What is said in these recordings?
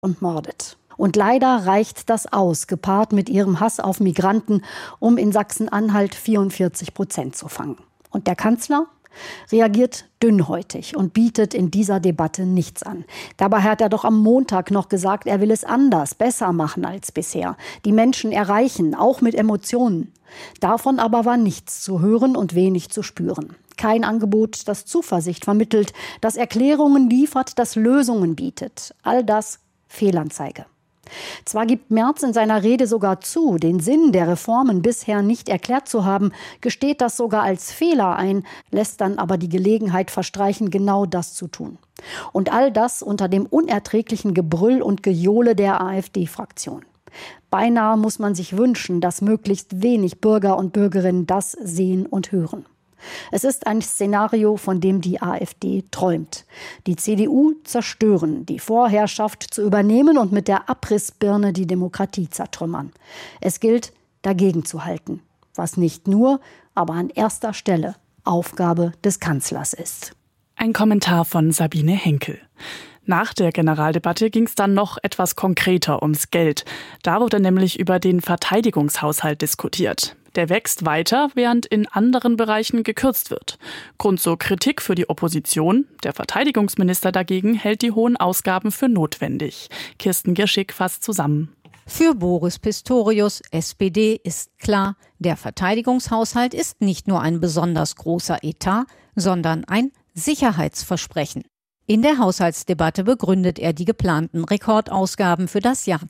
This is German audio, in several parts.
und mordet. Und leider reicht das aus, gepaart mit ihrem Hass auf Migranten, um in Sachsen-Anhalt 44% zu fangen. Und der Kanzler reagiert dünnhäutig und bietet in dieser Debatte nichts an. Dabei hat er doch am Montag noch gesagt, er will es anders, besser machen als bisher. Die Menschen erreichen, auch mit Emotionen. Davon aber war nichts zu hören und wenig zu spüren. Kein Angebot, das Zuversicht vermittelt, das Erklärungen liefert, das Lösungen bietet. All das Fehlanzeige. Zwar gibt Merz in seiner Rede sogar zu, den Sinn der Reformen bisher nicht erklärt zu haben, gesteht das sogar als Fehler ein, lässt dann aber die Gelegenheit verstreichen, genau das zu tun. Und all das unter dem unerträglichen Gebrüll und Gejohle der AfD-Fraktion. Beinahe muss man sich wünschen, dass möglichst wenig Bürger und Bürgerinnen das sehen und hören. Es ist ein Szenario, von dem die AfD träumt. Die CDU zerstören, die Vorherrschaft zu übernehmen und mit der Abrissbirne die Demokratie zertrümmern. Es gilt, dagegen zu halten, was nicht nur, aber an erster Stelle Aufgabe des Kanzlers ist. Ein Kommentar von Sabine Henkel. Nach der Generaldebatte ging es dann noch etwas konkreter ums Geld. Da wurde nämlich über den Verteidigungshaushalt diskutiert. Der wächst weiter, während in anderen Bereichen gekürzt wird. Grund zur Kritik für die Opposition. Der Verteidigungsminister dagegen hält die hohen Ausgaben für notwendig. Kirsten Gierschig fasst zusammen. Für Boris Pistorius, SPD, ist klar, der Verteidigungshaushalt ist nicht nur ein besonders großer Etat, sondern ein Sicherheitsversprechen. In der Haushaltsdebatte begründet er die geplanten Rekordausgaben für das Jahr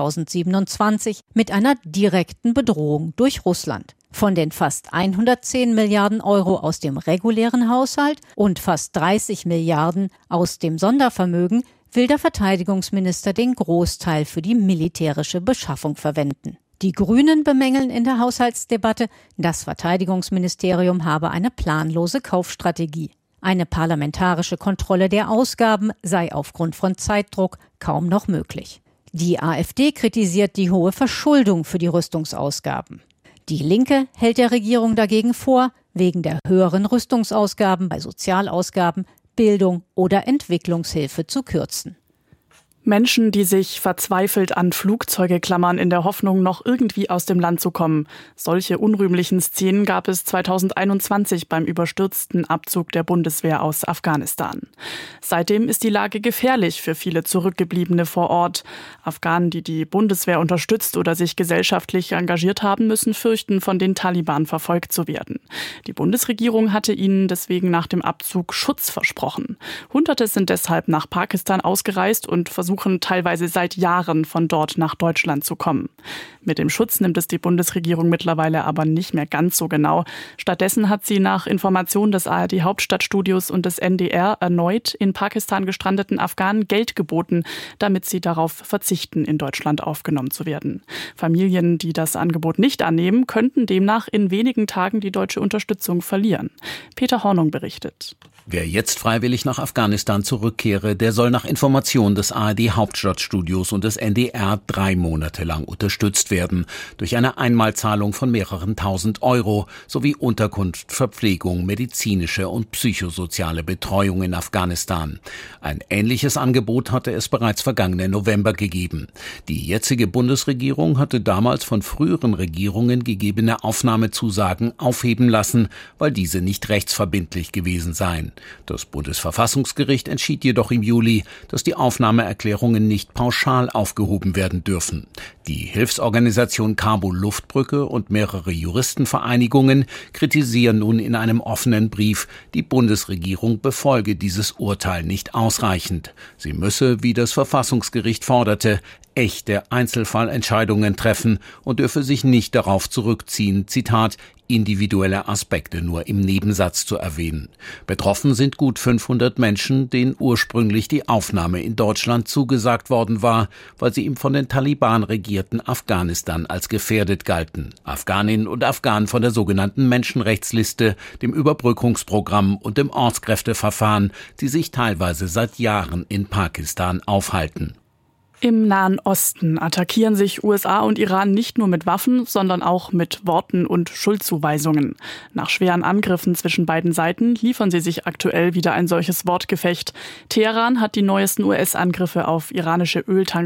2027 mit einer direkten Bedrohung durch Russland. Von den fast 110 Milliarden Euro aus dem regulären Haushalt und fast 30 Milliarden aus dem Sondervermögen will der Verteidigungsminister den Großteil für die militärische Beschaffung verwenden. Die Grünen bemängeln in der Haushaltsdebatte, das Verteidigungsministerium habe eine planlose Kaufstrategie. Eine parlamentarische Kontrolle der Ausgaben sei aufgrund von Zeitdruck kaum noch möglich. Die AfD kritisiert die hohe Verschuldung für die Rüstungsausgaben. Die Linke hält der Regierung dagegen vor, wegen der höheren Rüstungsausgaben bei Sozialausgaben, Bildung oder Entwicklungshilfe zu kürzen. Menschen, die sich verzweifelt an Flugzeuge klammern, in der Hoffnung, noch irgendwie aus dem Land zu kommen. Solche unrühmlichen Szenen gab es 2021 beim überstürzten Abzug der Bundeswehr aus Afghanistan. Seitdem ist die Lage gefährlich für viele Zurückgebliebene vor Ort. Afghanen, die die Bundeswehr unterstützt oder sich gesellschaftlich engagiert haben, müssen fürchten, von den Taliban verfolgt zu werden. Die Bundesregierung hatte ihnen deswegen nach dem Abzug Schutz versprochen. Hunderte sind deshalb nach Pakistan ausgereist und versuchen teilweise seit Jahren von dort nach Deutschland zu kommen. Mit dem Schutz nimmt es die Bundesregierung mittlerweile aber nicht mehr ganz so genau. Stattdessen hat sie nach Informationen des ARD-Hauptstadtstudios und des NDR erneut in Pakistan gestrandeten Afghanen Geld geboten, damit sie darauf verzichten, in Deutschland aufgenommen zu werden. Familien, die das Angebot nicht annehmen, könnten demnach in wenigen Tagen die deutsche Unterstützung verlieren. Peter Hornung berichtet. Wer jetzt freiwillig nach Afghanistan zurückkehre, der soll nach Information des ARD-Hauptstadtstudios und des NDR 3 Monate lang unterstützt werden, durch eine Einmalzahlung von mehreren tausend Euro sowie Unterkunft, Verpflegung, medizinische und psychosoziale Betreuung in Afghanistan. Ein ähnliches Angebot hatte es bereits vergangenen November gegeben. Die jetzige Bundesregierung hatte damals von früheren Regierungen gegebene Aufnahmezusagen aufheben lassen, weil diese nicht rechtsverbindlich gewesen seien. Das Bundesverfassungsgericht entschied jedoch im Juli, dass die Aufnahmeerklärungen nicht pauschal aufgehoben werden dürfen. Die Hilfsorganisation Kabul Luftbrücke und mehrere Juristenvereinigungen kritisieren nun in einem offenen Brief, die Bundesregierung befolge dieses Urteil nicht ausreichend. Sie müsse, wie das Verfassungsgericht forderte, echte Einzelfallentscheidungen treffen und dürfe sich nicht darauf zurückziehen, Zitat, individuelle Aspekte nur im Nebensatz zu erwähnen. Betroffen sind gut 500 Menschen, denen ursprünglich die Aufnahme in Deutschland zugesagt worden war, weil sie im von den Taliban regierten Afghanistan als gefährdet galten. Afghaninnen und Afghanen von der sogenannten Menschenrechtsliste, dem Überbrückungsprogramm und dem Ortskräfteverfahren, die sich teilweise seit Jahren in Pakistan aufhalten. Im Nahen Osten attackieren sich USA und Iran nicht nur mit Waffen, sondern auch mit Worten und Schuldzuweisungen. Nach schweren Angriffen zwischen beiden Seiten liefern sie sich aktuell wieder ein solches Wortgefecht. Teheran hat die neuesten US-Angriffe auf iranische Öltanks